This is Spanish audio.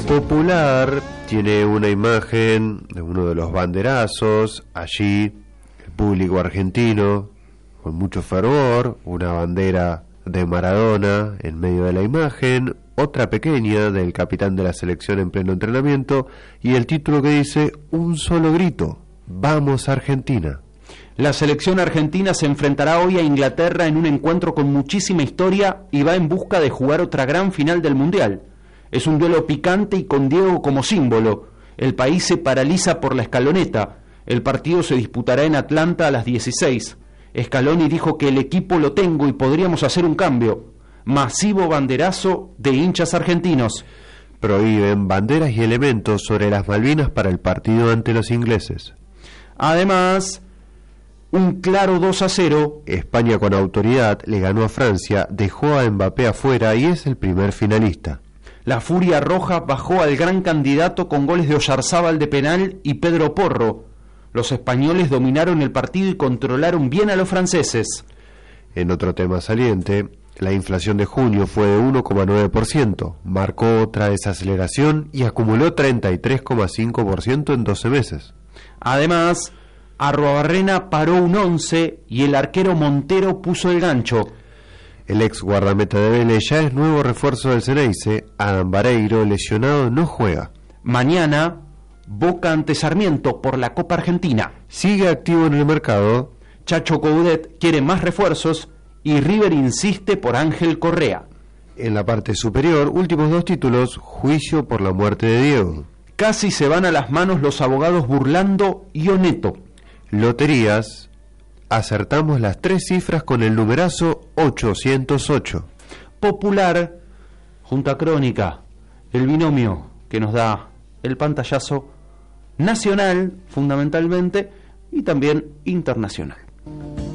Popular tiene una imagen de uno de los banderazos, allí el público argentino con mucho fervor, una bandera de Maradona en medio de la imagen, otra pequeña del capitán de la selección en pleno entrenamiento y el título que dice un solo grito, ¡vamos Argentina! La selección argentina se enfrentará hoy a Inglaterra en un encuentro con muchísima historia y va en busca de jugar otra gran final del Mundial. Es un duelo picante y con Diego como símbolo. El país se paraliza por la escaloneta. El partido se disputará en Atlanta a las 16. Scaloni dijo que el equipo lo tengo y podríamos hacer un cambio. Masivo banderazo de hinchas argentinos. Prohíben banderas y elementos sobre las Malvinas para el partido ante los ingleses. Además, un claro 2-0. España con autoridad le ganó a Francia, dejó a Mbappé afuera y es el primer finalista. La Furia Roja bajó al gran candidato con goles de Oyarzábal de penal y Pedro Porro. Los españoles dominaron el partido y controlaron bien a los franceses. En otro tema saliente, la inflación de junio fue de 1,9%, marcó otra desaceleración y acumuló 33,5% en 12 meses. Además, Arruabarrena paró un 11 y el arquero Montero puso el gancho. El ex guardameta de Vélez ya es nuevo refuerzo del Ceneice. Adam Vareiro, lesionado, no juega. Mañana, Boca ante Sarmiento por la Copa Argentina. Sigue activo en el mercado. Chacho Coudet quiere más refuerzos y River insiste por Ángel Correa. En la parte superior, últimos dos títulos, juicio por la muerte de Diego. Casi se van a las manos los abogados Burlando y Oneto. Loterías. Acertamos las 3 cifras con el numerazo 808. Popular, Junta Crónica, el binomio que nos da el pantallazo nacional, fundamentalmente, y también internacional.